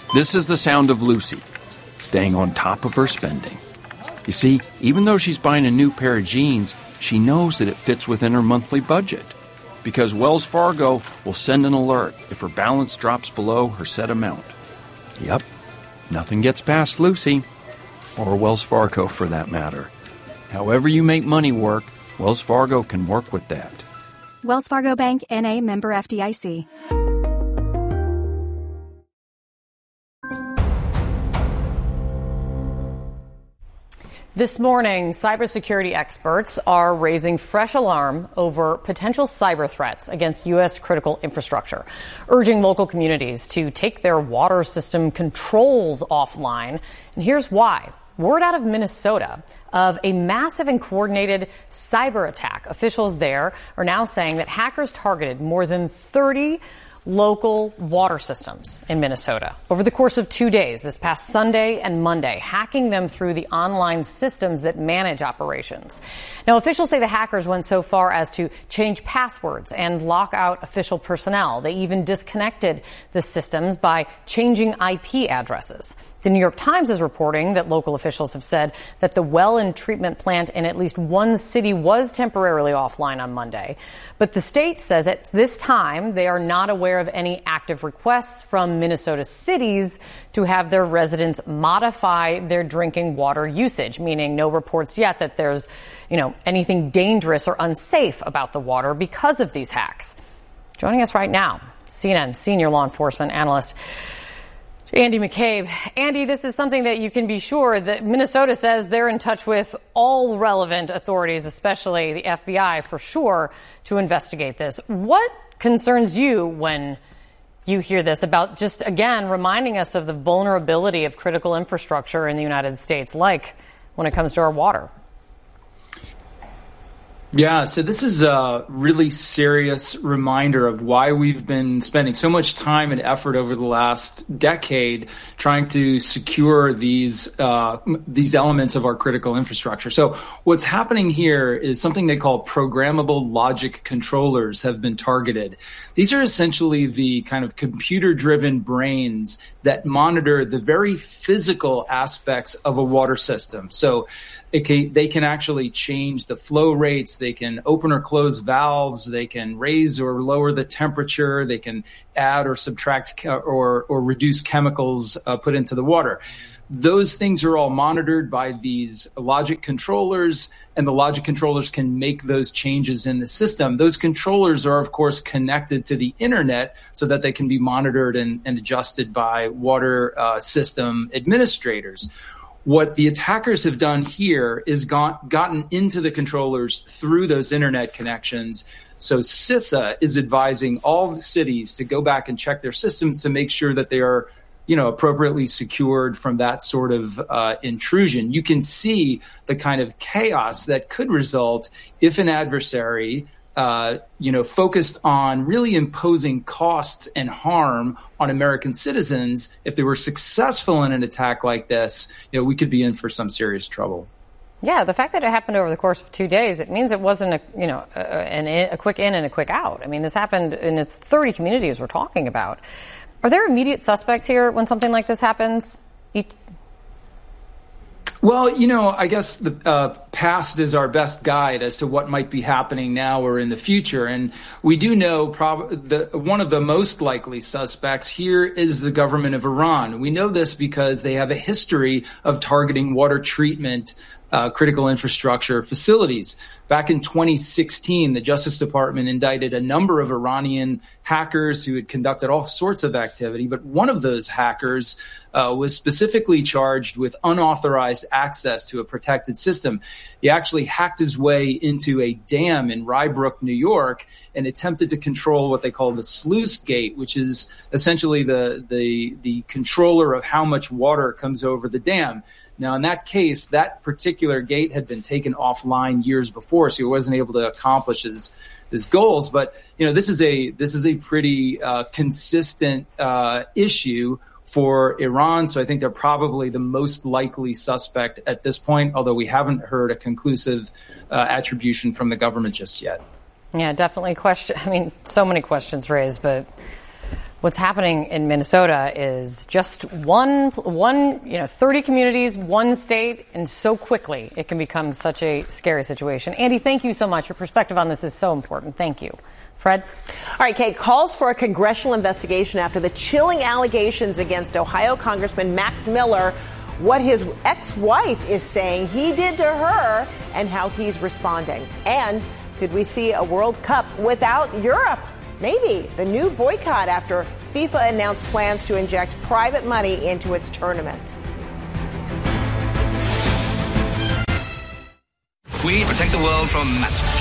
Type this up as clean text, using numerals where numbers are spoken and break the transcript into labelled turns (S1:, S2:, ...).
S1: This is the sound of Lucy, staying on top of her spending. You see, even though she's buying a new pair of jeans, she knows that it fits within her monthly budget. Because Wells Fargo will send an alert if her balance drops below her set amount. Yep, nothing gets past Lucy, or Wells Fargo for that matter. However you make money work, Wells Fargo can work with that.
S2: Wells Fargo Bank, N.A., member FDIC.
S3: This morning, cybersecurity experts are raising fresh alarm over potential cyber threats against U.S. critical infrastructure, urging local communities to take their water system controls offline. And here's why. Word out of Minnesota of a massive and coordinated cyber attack. Officials there are now saying that hackers targeted more than 30 local water systems in Minnesota over the course of 2 days, this past Sunday and Monday, hacking them through the online systems that manage operations. Now, officials say the hackers went so far as to change passwords and lock out official personnel. They even disconnected the systems by changing IP addresses. The New York Times is reporting that local officials have said that the well and treatment plant in at least one city was temporarily offline on Monday. But the state says at this time they are not aware of any active requests from Minnesota cities to have their residents modify their drinking water usage, meaning no reports yet that there's, anything dangerous or unsafe about the water because of these hacks. Joining us right now, CNN senior law enforcement analyst Andy McCabe. Andy, this is something that you can be sure that Minnesota says they're in touch with all relevant authorities, especially the FBI for sure, to investigate this. What concerns you when you hear this about just, again, reminding us of the vulnerability of critical infrastructure in the United States, like when it comes to our water?
S4: Yeah, so this is a really serious reminder of why we've been spending so much time and effort over the last decade trying to secure these elements of our critical infrastructure. So what's happening here is something they call programmable logic controllers have been targeted. These are essentially the kind of computer-driven brains that monitor the very physical aspects of a water system. So they can actually change the flow rates. They can open or close valves. They can raise or lower the temperature. They can add or subtract or reduce chemicals put into the water. Those things are all monitored by these logic controllers, and the logic controllers can make those changes in the system. Those controllers are, of course, connected to the internet so that they can be monitored and adjusted by water system administrators. What the attackers have done here is gotten into the controllers through those internet connections. So CISA is advising all the cities to go back and check their systems to make sure that they are, appropriately secured from that sort of intrusion. You can see the kind of chaos that could result if an adversary focused on really imposing costs and harm on American citizens. If they were successful in an attack like this, we could be in for some serious trouble.
S3: Yeah, the fact that it happened over the course of 2 days, it means it wasn't a quick in and a quick out. I mean, this happened in its 30 communities we're talking about. Are there immediate suspects here when something like this happens?
S4: Well, I guess the past is our best guide as to what might be happening now or in the future. And we do know one of the most likely suspects here is the government of Iran. We know this because they have a history of targeting water treatment critical infrastructure facilities. Back in 2016, the Justice Department indicted a number of Iranian hackers who had conducted all sorts of activity, but one of those hackers was specifically charged with unauthorized access to a protected system. He actually hacked his way into a dam in Rye Brook, New York, and attempted to control what they call the sluice gate, which is essentially the controller of how much water comes over the dam. Now, in that case, that particular gate had been taken offline years before, so he wasn't able to accomplish his goals. But this is a pretty consistent issue for Iran. So I think they're probably the most likely suspect at this point, although we haven't heard a conclusive attribution from the government just yet.
S3: Yeah, definitely so many questions raised, but What's happening in Minnesota is just one, 30 communities, one state, and so quickly it can become such a scary situation. Andy, thank you so much. Your perspective on this is so important. Thank you. Fred?
S5: All right, Kate, calls for a congressional investigation after the chilling allegations against Ohio Congressman Max Miller, what his ex-wife is saying he did to her, and how he's responding. And could we see a World Cup without Europe? Maybe the new boycott after FIFA announced plans to inject private money into its tournaments.
S6: We protect the world from match.